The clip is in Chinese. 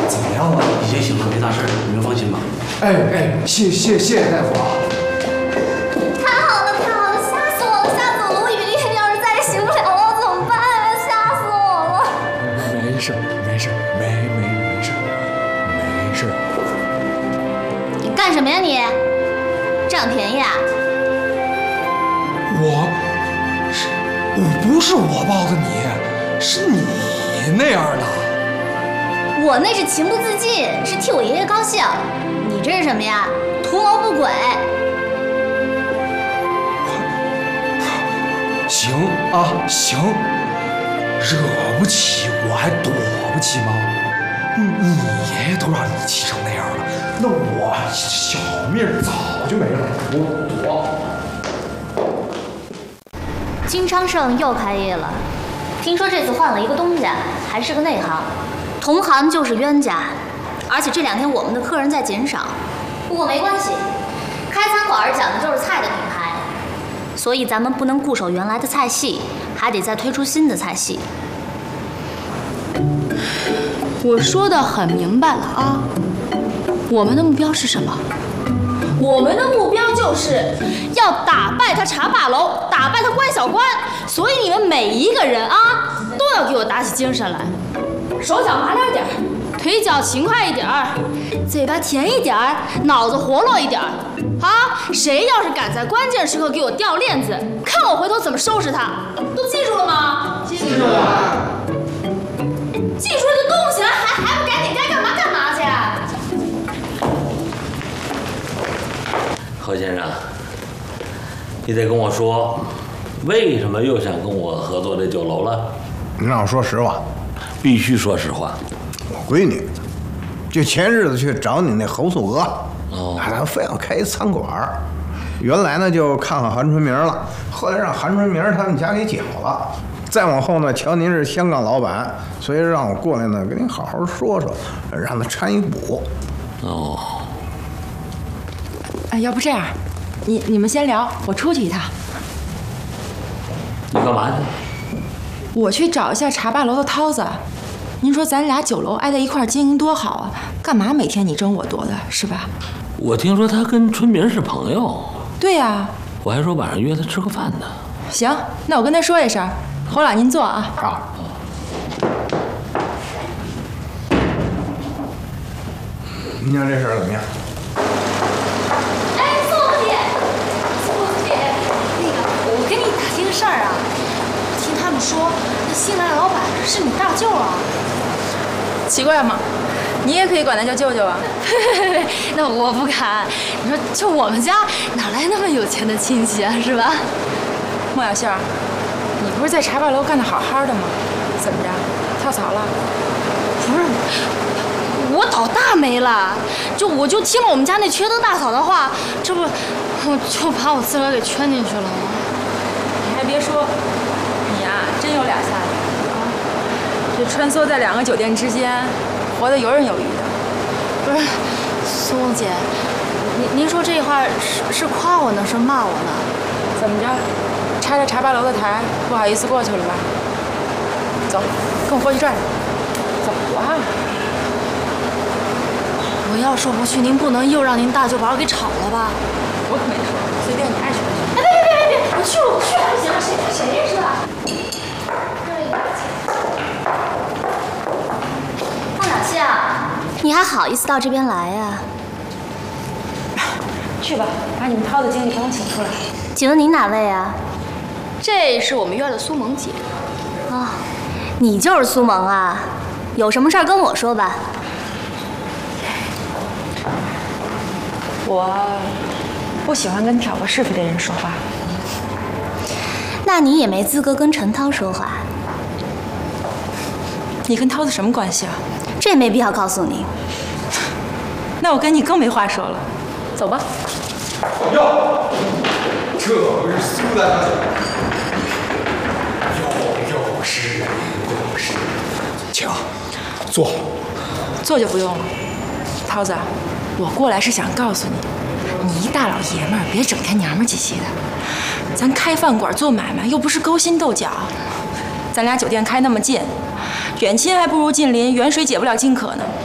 怎么样了？ 已经醒了，没大事，你们放心吧。 谢谢大夫啊！ 太好了，吓死我了！下次卢雨丽要是再醒不了了怎么办呀？吓死我了！ 没事。 你干什么呀你？占便宜啊？ 不是我抱的你，是你那样的。 我那是情不自禁，是替我爷爷高兴。你这是什么呀？图谋不轨。 行，惹不起我还躲不起吗？你爷爷都让你气成那样了，那我小命早就没了，我躲。 金昌盛又开业了，听说这次换了一个东家，还是个内行，同行就是冤家。而且这2天我们的客人在减少，不过没关系，开餐馆讲的就是菜的品牌，所以咱们不能固守原来的菜系，还得再推出新的菜系。 我说的很明白了啊，我们的目标是什么？我们的目标就是要打败他茶霸楼，打败他关小关。所以你们每一个人啊，都要给我打起精神来，手脚麻溜点儿，腿脚勤快一点儿，嘴巴甜一点儿，脑子活络一点儿啊！谁要是敢在关键时刻给我掉链子，看我回头怎么收拾他！都记住了吗？记住了。记住了就动起来，还不赶紧该干嘛干嘛去！ 何先生，你得跟我说，为什么又想跟我合作这酒楼了？ 你让我说实话， 必须说实话。 我闺女就前日子去找你那侯素娥，她非要开一餐馆。原来呢就看好韩春明了，后来让韩春明他们家给搅了。再往后呢，瞧您是香港老板，所以让我过来呢跟您好好说说，让他掺一补。 哦。 哎，要不这样，你们先聊，我出去一趟。 你干嘛去？ 我去找一下茶霸楼的涛子。您说咱俩酒楼挨在一块儿经营多好啊，干嘛每天你争我夺的，是吧？ 我听说他跟春明是朋友。 对呀。 我还说晚上约他吃个饭呢。 行，那我跟他说一声。侯老您坐啊。 好。您家这事儿怎么样？ 我跟你打听个事儿啊，听他们说那新来的老板是你大舅啊。 奇怪吗？你也可以管他叫舅舅啊。 那我不敢。你说就我们家哪来那么有钱的亲戚啊，是吧？ 莫小杏，你不是在茶霸楼干得好好的吗？怎么着，跳槽了？ 不是，我倒大霉了。我就听了我们家那缺德大嫂的话，这不我就把我自个儿给圈进去了吗？ 你还别说，你呀真有俩下去啊！这穿梭在2个酒店之间，活得游刃有余的。 不是，苏梦姐，您说这话是夸我呢，是骂我呢？ 怎么着，拆了茶霸楼的台，不好意思过去了吧？走，跟我过去转转。走啊！ 我要说不去，您不能又让您大舅把我给炒了吧？ 我可没说，随便你爱去不去。 哎，别！我去了还不行啊？谁是吧？ 方小杏，你还好意思到这边来呀？ 去吧，把你们涛的经理给我请出来。 请问您哪位啊？ 这是我们院的苏萌姐。 哦，你就是苏萌啊？有什么事儿跟我说吧。 我不喜欢跟挑拨是非的人说话。 那你也没资格跟陈涛说话。 你跟涛子什么关系啊？ 这没必要告诉你。 那我跟你更没话说了。走吧。 哟，这不是苏大小姐，又是。请坐。 坐就不用了。涛子，我过来是想告诉你，你一大老爷们儿，别整天娘们唧唧的。咱开饭馆做买卖，又不是勾心斗角。咱俩酒店开那么近，远亲还不如近邻，远水解不了近渴呢。